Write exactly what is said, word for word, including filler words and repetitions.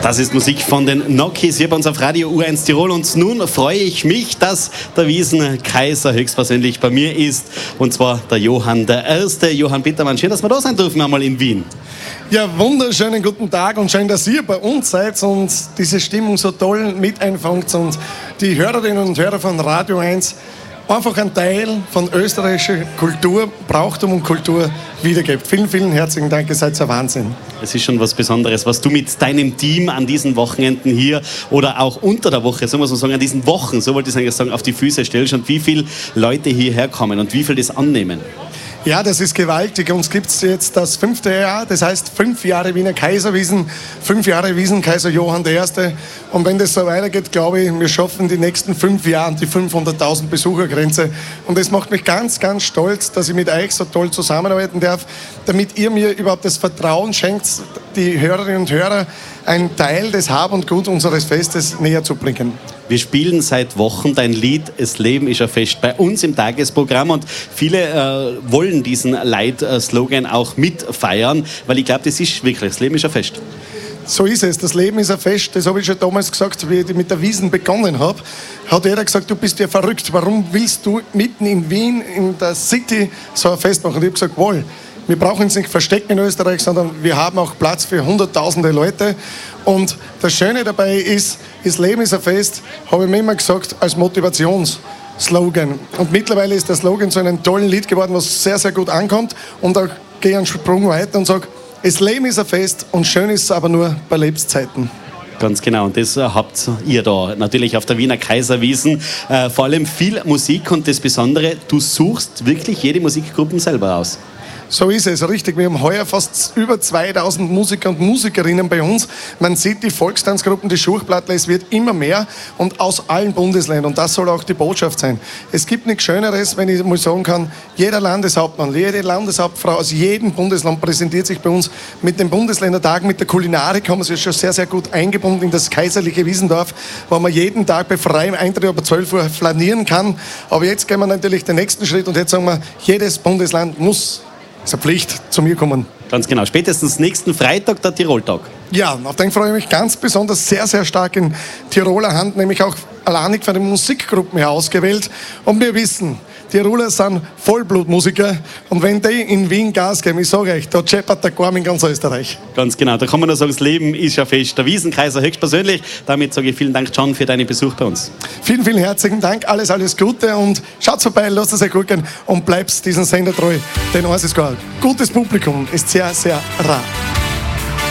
Das ist Musik von den Nokis hier bei uns auf Radio U eins Tirol. Und nun freue ich mich, dass der Wiesenkaiser höchstpersönlich bei mir ist. Und zwar der Johann der Erste. Johann Bittermann, schön, dass wir da sein dürfen, einmal in Wien. Ja, wunderschönen guten Tag und schön, dass ihr bei uns seid und diese Stimmung so toll mit einfangt und die Hörerinnen und Hörer von Radio eins einfach einen Teil von österreichischer Kultur, Brauchtum und Kultur wiedergibt. Vielen, vielen herzlichen Dank, ihr seid ein Wahnsinn. Es ist schon was Besonderes, was du mit deinem Team an diesen Wochenenden hier oder auch unter der Woche, so muss man sagen, an diesen Wochen, so wollte ich eigentlich sagen, auf die Füße stellst und wie viele Leute hierher kommen und wie viel das annehmen. Ja, das ist gewaltig. Uns gibt es jetzt das fünfte Jahr, das heißt fünf Jahre Wiener Kaiserwiesen, fünf Jahre Wiesenkaiser Johann der Erste. Und wenn das so weitergeht, glaube ich, wir schaffen die nächsten fünf Jahre die fünfhunderttausend Besuchergrenze. Und das macht mich ganz, ganz stolz, dass ich mit euch so toll zusammenarbeiten darf, damit ihr mir überhaupt das Vertrauen schenkt, die Hörerinnen und Hörer einen Teil des Hab und Gut unseres Festes näher zu bringen. Wir spielen seit Wochen dein Lied "Es Leben ist ein Fest" bei uns im Tagesprogramm und viele äh, wollen diesen Leitslogan auch mitfeiern, weil ich glaube, das ist wirklich, das Leben ist ein Fest. So ist es, das Leben ist ein Fest, das habe ich schon damals gesagt, wie ich mit der Wiesn begonnen habe, hat jeder gesagt, du bist ja verrückt, warum willst du mitten in Wien, in der City, so ein Fest machen? Und ich habe gesagt, wohl, wir brauchen uns nicht verstecken in Österreich, sondern wir haben auch Platz für hunderttausende Leute. Und das Schöne dabei ist, das Leben ist ein Fest, habe ich mir immer gesagt, als Motivationsslogan. Und mittlerweile ist der Slogan zu einem tollen Lied geworden, was sehr, sehr gut ankommt. Und da gehe ich einen Sprung weiter und sage, das Leben ist ein Fest und schön ist es aber nur bei Lebenszeiten. Ganz genau, und das habt ihr da natürlich auf der Wiener Kaiserwiesen. Äh, vor allem viel Musik und das Besondere, du suchst wirklich jede Musikgruppe selber aus. So ist es, richtig. Wir haben heuer fast über zweitausend Musiker und Musikerinnen bei uns. Man sieht die Volkstanzgruppen, die Schurchplattler, es wird immer mehr und aus allen Bundesländern. Und das soll auch die Botschaft sein. Es gibt nichts Schöneres, wenn ich mal sagen kann, jeder Landeshauptmann, jede Landeshauptfrau aus jedem Bundesland präsentiert sich bei uns mit dem Bundesländertag, mit der Kulinarik haben wir sich schon sehr, sehr gut eingebunden in das kaiserliche Wiesendorf, wo man jeden Tag bei freiem Eintritt ab zwölf Uhr flanieren kann. Aber jetzt gehen wir natürlich den nächsten Schritt und jetzt sagen wir, jedes Bundesland muss ist eine Pflicht, zu mir kommen. Ganz genau. Spätestens nächsten Freitag der Tiroltag. Ja, auf den freue ich mich ganz besonders sehr, sehr stark in Tiroler Hand, nämlich auch alleinig von den Musikgruppen her ausgewählt. Und wir wissen, Tiroler sind Vollblutmusiker. Und wenn die in Wien Gas geben, ich sage euch, da scheppert der Gorm in ganz Österreich. Ganz genau. Da kann man nur sagen, das Leben ist ja fest. Der Wiesenkaiser höchstpersönlich. Damit sage ich vielen Dank, John, für deinen Besuch bei uns. Vielen, vielen herzlichen Dank. Alles, alles Gute. Und schaut vorbei, lasst es euch gut gehen und bleibt diesen Sender treu. Denn eins ist klar, gutes Publikum ist sehr, sehr rar.